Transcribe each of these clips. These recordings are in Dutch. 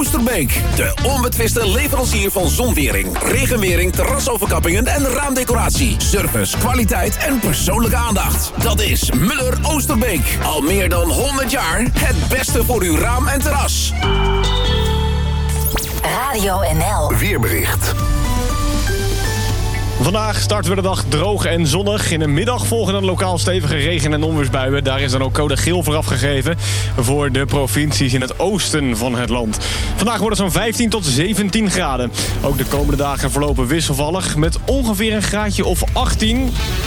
Oosterbeek. De onbetwiste leverancier van zonwering, regenwering, terrasoverkappingen en raamdecoratie. Service, kwaliteit en persoonlijke aandacht. Dat is Muller Oosterbeek. Al meer dan 100 jaar het beste voor uw raam en terras. Radio NL. Weerbericht. Vandaag starten we de dag droog en zonnig. In de middag volgen dan lokaal stevige regen- en onweersbuien. Daar is dan ook code geel voor afgegeven voor de provincies in het oosten van het land. Vandaag wordt het zo'n 15 tot 17 graden. Ook de komende dagen verlopen wisselvallig met ongeveer een graadje of 18.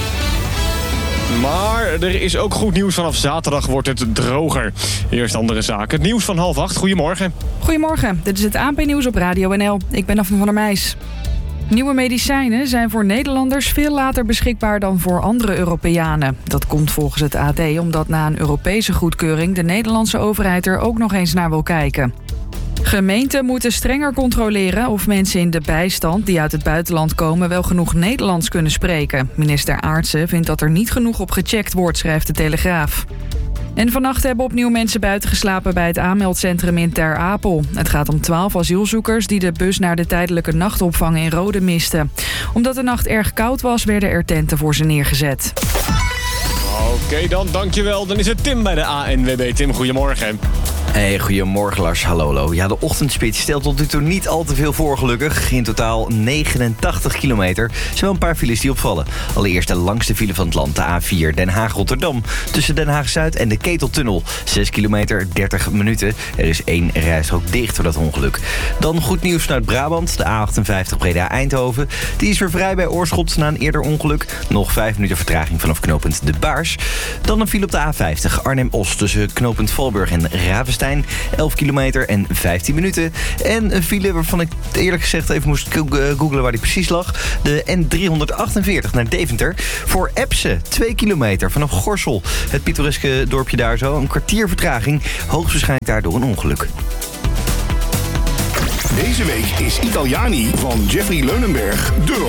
Maar er is ook goed nieuws. Vanaf zaterdag wordt het droger. Eerst andere zaken. Het nieuws van 7:30. Goedemorgen. Goedemorgen, dit is het ANP-nieuws op Radio NL. Ik ben Daphne van der Meijs. Nieuwe medicijnen zijn voor Nederlanders veel later beschikbaar dan voor andere Europeanen. Dat komt volgens het AD omdat na een Europese goedkeuring de Nederlandse overheid er ook nog eens naar wil kijken. Gemeenten moeten strenger controleren of mensen in de bijstand die uit het buitenland komen wel genoeg Nederlands kunnen spreken. Minister Aartsen vindt dat er niet genoeg op gecheckt wordt, schrijft de Telegraaf. En vannacht hebben opnieuw mensen buiten geslapen bij het aanmeldcentrum in Ter Apel. Het gaat om 12 asielzoekers die de bus naar de tijdelijke nachtopvang in Rode misten. Omdat de nacht erg koud was, werden er tenten voor ze neergezet. Oké, dan dankjewel. Dan is het Tim bij de ANWB. Tim, goedemorgen. Hey, goedemorgen Lars, hallo. Ja, de ochtendspits stelt tot nu toe niet al te veel voor gelukkig. In totaal 89 kilometer. Er zijn wel een paar files die opvallen. Allereerst de langste file van het land, de A4 Den Haag-Rotterdam. Tussen Den Haag-Zuid en de Keteltunnel. 6 kilometer, 30 minuten. Er is 1 rijstrook dicht door dat ongeluk. Dan goed nieuws vanuit Brabant, de A58 Breda-Eindhoven. Die is weer vrij bij Oorschot na een eerder ongeluk. Nog 5 minuten vertraging vanaf knooppunt De Baars. Dan een file op de A50 Arnhem-Os tussen knooppunt Valburg en Ravenstein. 11 kilometer en 15 minuten. En een file waarvan ik eerlijk gezegd even moest googlen waar die precies lag. De N348 naar Deventer. Voor Epse, 2 kilometer vanaf Gorssel. Het pittoreske dorpje daar zo. Een kwartier vertraging. Hoogstwaarschijnlijk daardoor een ongeluk. Deze week is Italiani van Jeffrey Leunenberg de